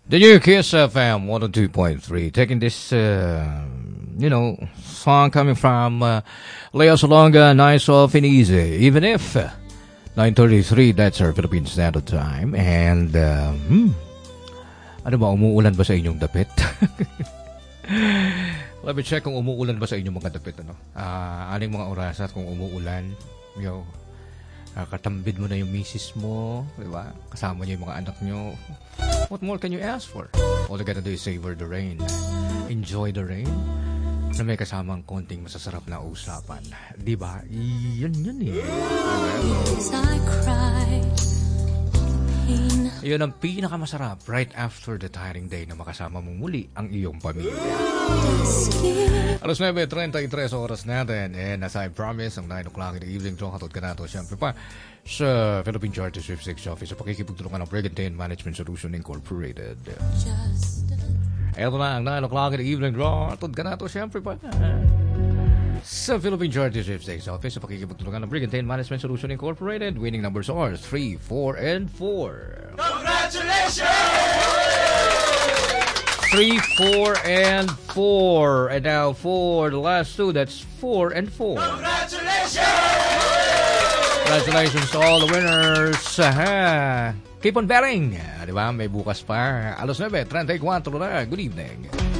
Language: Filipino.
The new Kiss FM 102.3, taking this, song coming from Leo Salonga, Nice, Off, and Easy. Even if 9:33, that's our Philippine Standard Time. And, ano ba, umuulan ba sa inyong dapit? Let me check kung umuulan ba sa inyong mga dapit. Aling mga oras at kung umuulan, katambid mo na yung misis mo, di ba? Kasama niyo yung mga anak niyo. What more can you ask for? All you gotta do is savor the rain. Enjoy the rain. Na may kasamang konting masasarap na usapan. Di ba? Yan eh. Yun ang pinakamasarap right after the tiring day na makasama mong muli ang iyong pamilya. Alas 9:33 oras natin. And as I promise, ang 9 o'clock in the evening, hatod ka na ito. Siyempre pa sa Philippine Charter Swift 6 Office sa pakikipagtulungan ng Brigantine Management Solution Incorporated. Ito na ang 9 o'clock in the evening, hatod ka na ito. Siyempre pa sa Philippine Charter Swift 6 Office sa pakikipagtulungan ng Brigantine Management Solution Incorporated. Winning numbers are 3, 4, and 4. Congratulations! 3, 4, and 4. And now for the last two, that's 4 and 4. Congratulations to all the winners. Keep on betting. Di ba? May bukas pa. Alas 9:34 na. Good evening.